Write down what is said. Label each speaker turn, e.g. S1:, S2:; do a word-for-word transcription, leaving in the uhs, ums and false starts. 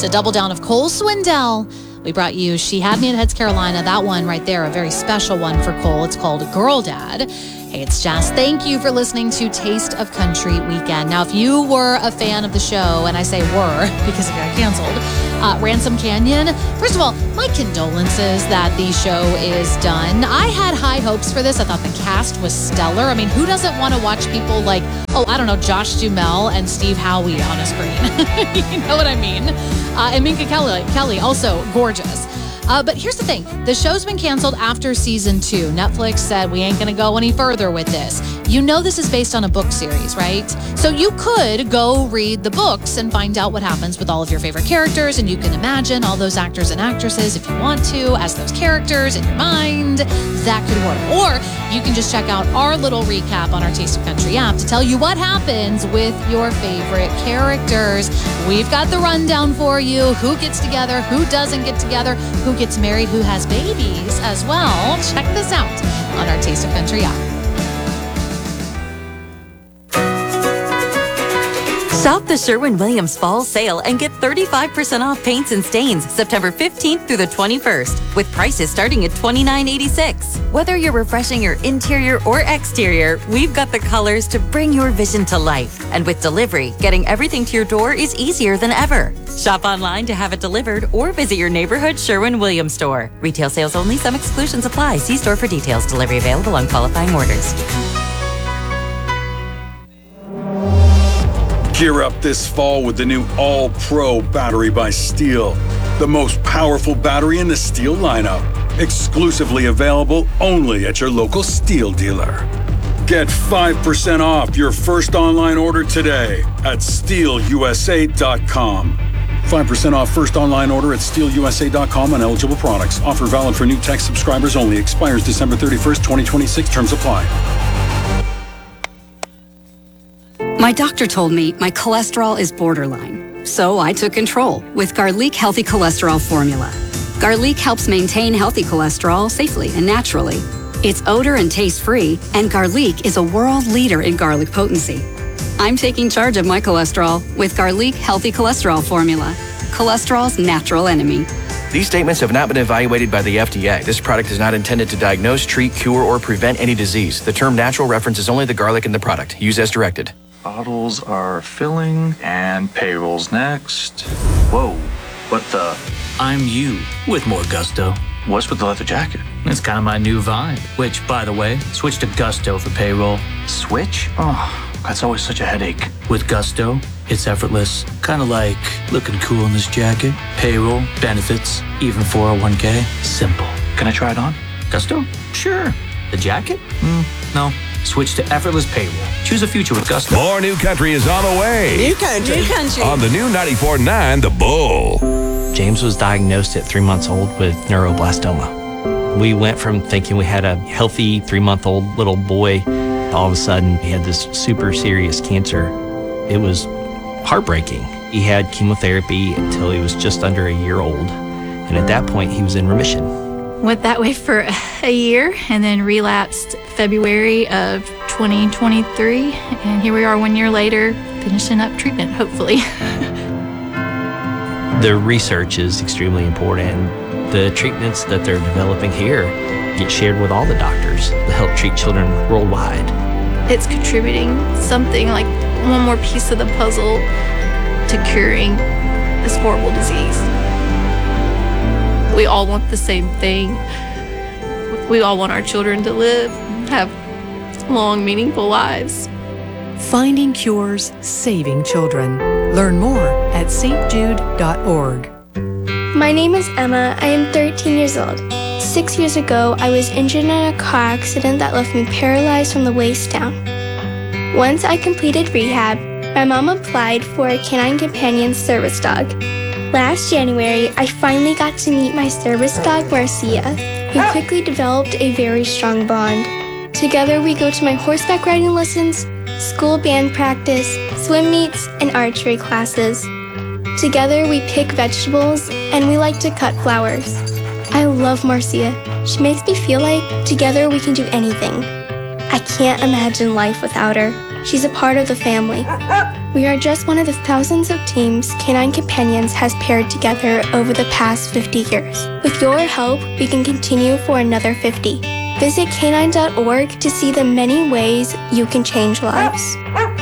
S1: to Double Down of Cole Swindell. We brought you She Had Me at Heads Carolina. That one right there, a very special one for Cole. It's called Girl Dad. Hey, it's Jess. Thank you for listening to Taste of Country Weekend. Now, if you were a fan of the show, and I say were because it got canceled, uh, Ransom Canyon, first of all, my condolences that the show is done. I had high hopes for this. I thought the cast was stellar. I mean, who doesn't want to watch people like, oh, I don't know, Josh Duhamel and Steve Howey on a screen? You know what I mean? Uh, and Minka Kelly, Kelly, also gorgeous. Uh, but here's the thing. The show's been canceled after season two. Netflix said, we ain't going to go any further with this. You know this is based on a book series, right? So you could go read the books and find out what happens with all of your favorite characters, and you can imagine all those actors and actresses, if you want to, as those characters in your mind. That could work. Or you can just check out our little recap on our Taste of Country app to tell you what happens with your favorite characters. We've got the rundown for you. Who gets together, who doesn't get together, who gets married, who has babies as well. Check this out on our Taste of Country app.
S2: Shop the Sherwin-Williams Fall Sale and get thirty-five percent off paints and stains September fifteenth through the twenty-first, with prices starting at twenty-nine eighty-six. Whether you're refreshing your interior or exterior, we've got the colors to bring your vision to life. And with delivery, getting everything to your door is easier than ever. Shop online to have it delivered or visit your neighborhood Sherwin-Williams store. Retail sales only. Some exclusions apply. See store for details. Delivery available on qualifying orders.
S3: Gear up this fall with the new All-Pro battery by Steel, the most powerful battery in the Steel lineup. Exclusively available only at your local Steel dealer. Get five percent off your first online order today at steel u s a dot com. five percent off first online order at steel u s a dot com on eligible products. Offer valid for new tech subscribers only. Expires December thirty-first, twenty twenty-six. Terms apply.
S4: My doctor told me my cholesterol is borderline, so I took control with Garlic Healthy Cholesterol Formula. Garlic helps maintain healthy cholesterol safely and naturally. It's odor and taste-free, and Garlic is a world leader in garlic potency. I'm taking charge of my cholesterol with Garlic Healthy Cholesterol Formula, cholesterol's natural enemy.
S5: These statements have not been evaluated by the F D A. This product is not intended to diagnose, treat, cure, or prevent any disease. The term natural references only the garlic in the product. Use as directed.
S6: Bottles are filling, and payroll's next. Whoa, what the?
S7: I'm you with more gusto.
S6: What's with the leather jacket?
S7: It's kind of my new vibe, which, by the way, switch to Gusto for payroll.
S6: Switch? Oh, that's always such a headache.
S7: With Gusto, it's effortless. Kind of like looking cool in this jacket. Payroll, benefits, even four oh one k. Simple.
S6: Can I try it on?
S7: Gusto? Sure. The jacket? Mm, no. Switch to effortless payroll. Choose a future with Gusto.
S8: More New Country is on the way.
S9: New Country.
S2: New Country.
S8: On the new ninety-four point nine The Bull.
S10: James was diagnosed at three months old with neuroblastoma. We went from thinking we had a healthy three-month-old little boy. All of a sudden, he had this super serious cancer. It was heartbreaking. He had chemotherapy until he was just under a year old. And at that point, he was in remission.
S11: Went that way for a year and then relapsed February of twenty twenty-three. And here we are one year later, finishing up treatment, hopefully.
S10: The research is extremely important. The treatments that they're developing here get shared with all the doctors to help treat children worldwide.
S11: It's contributing something like one more piece of the puzzle to curing this horrible disease. We all want the same thing. We all want our children to live, have long, meaningful lives.
S12: Finding cures, saving children. Learn more at s t jude dot org.
S13: My name is Emma. I am thirteen years old. Six years ago, I was injured in a car accident that left me paralyzed from the waist down. Once I completed rehab, my mom applied for a canine companion service dog. Last January, I finally got to meet my service dog, Marcia. We quickly developed a very strong bond. Together, we go to my horseback riding lessons, school band practice, swim meets, and archery classes. Together, we pick vegetables, and we like to cut flowers. I love Marcia. She makes me feel like together we can do anything. I can't imagine life without her. She's a part of the family. We are just one of the thousands of teams Canine Companions has paired together over the past fifty years. With your help, we can continue for another fifty. Visit canine dot org to see the many ways you can change lives.